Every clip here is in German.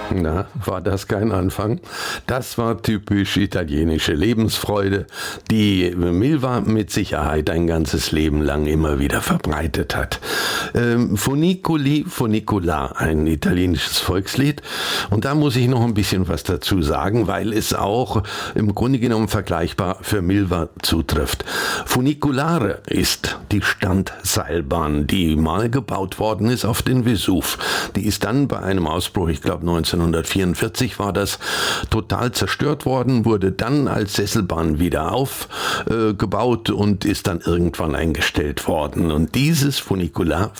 Na, war das kein Anfang? Das war typisch italienische Lebensfreude, die Milva mit Sicherheit ein ganzes Leben lang immer wieder verbreitet hat. Funiculi, Funicola, ein italienisches Volkslied. Und da muss ich noch ein bisschen was dazu sagen, weil es auch im Grunde genommen vergleichbar für Milva zutrifft. Funiculare ist die Standseilbahn, die mal gebaut worden ist auf den Vesuv. Die ist dann bei einem Ausbruch, ich glaube 1944 war das, total zerstört worden, wurde dann als Sesselbahn wieder aufgebaut und ist dann irgendwann eingestellt worden. Und dieses Funicula,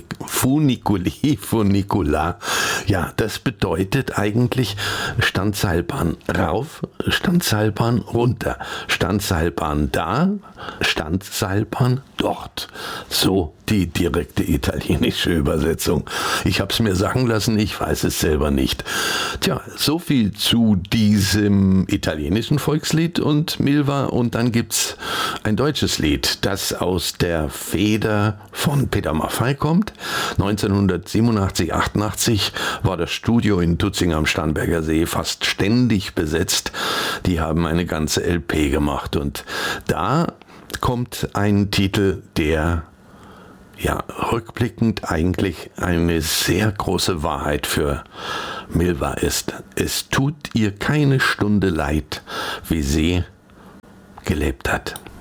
ja, das bedeutet eigentlich Standseilbahn rauf, Standseilbahn runter, Standseilbahn da, Standseilbahn dort. So die direkte italienische Übersetzung. Ich habe es mir sagen lassen, ich weiß es selber nicht. Tja, so viel zu diesem italienischen Volkslied und Milva. Und dann gibt's ein deutsches Lied, das aus der Feder von Peter Maffay kommt. 1987, 88 war das Studio in Tutzing am Starnberger See fast ständig besetzt. Die haben eine ganze LP gemacht und da kommt ein Titel, der ja rückblickend eigentlich eine sehr große Wahrheit für Milva ist. Es tut ihr keine Stunde leid, wie sie gelebt hat.